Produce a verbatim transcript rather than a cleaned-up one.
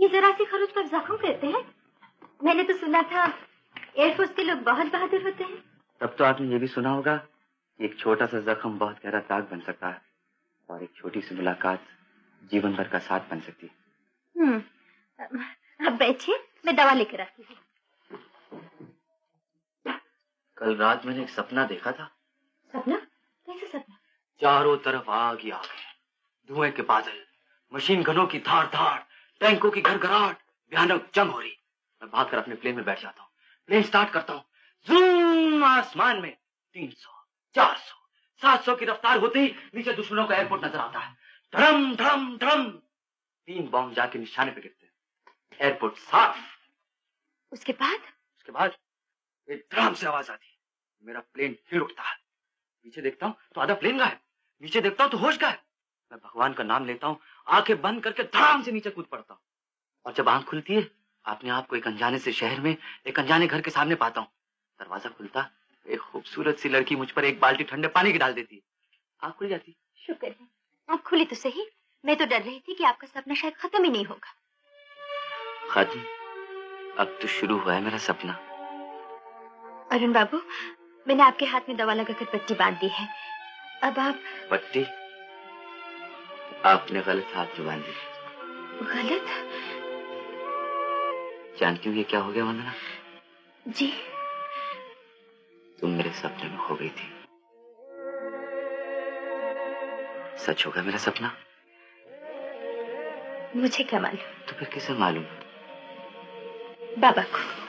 जरा सी खरोच पर जख्म करते हैं? मैंने तो सुना था एयरफोर्स के लोग बहुत बहादुर होते हैं। तब तो आपने ये भी सुना होगा कि एक छोटा सा जख्म बहुत गहरा दाग बन सकता है और एक छोटी सी मुलाकात जीवन भर का साथ बन सकती है। हम्म, अब बैठिए, मैं दवा लेकर आती हूँ। कल रात मैंने एक सपना देखा था। सपना? कैसा सपना? चारों तरफ आग ही आग है, धुएं के बादल, मशीन गनों की धार धार, टैंकों की घरघराहट, भयानक जंग हो रही। मैं भागकर अपने प्लेन में बैठ जाता हूँ, प्लेन स्टार्ट करता हूँ, जूम, आसमान में तीन सौ, चार सौ, सात सौ की रफ्तार होते ही नीचे दुश्मनों का एयरपोर्ट नजर आता है। धड़म धड़म धड़म, तीन बॉम्ब जाके निशाने पे गिरते हैं, एयरपोर्ट साफ। उसके बाद? उसके बाद एक धड़ाम से आवाज आती है, मेरा प्लेन हिल उठता है। पीछे देखता हूँ तो आधा प्लेन गायब, नीचे देखता हूँ तो होश गायब। मैं भगवान का नाम लेता हूँ, आंखें बंद करके धड़ाम से नीचे कूद पड़ता हूँ। और जब आंख खुलती है, अपने आप को एक अनजाने से शहर में एक अनजाने घर के सामने पाता हूँ। दरवाजा खुलता, एक खूबसूरत सी लड़की मुझ पर एक बाल्टी ठंडे पानी की डाल देती है। आंख खुल जाती। शुक्र है आंख खुली तो सही। मैं तो डर रही थी कि आपका सपना शायद खत्म ही नहीं होगा। खत्म? अब तो शुरू हुआ है मेरा सपना। अरुण बाबू, मैंने आपके हाथ में दवा लगाकर पट्टी बांध दी है। अब आप... पट्टी? आपने गलत हाथ में बांधी। गलत? जानती हूँ ये क्या हो गया वंदना? जी? तुम मेरे सपने में खो गई थी। सच होगा मेरा सपना? मुझे क्या मालूम। तो फिर किसे मालूम? बाबा को।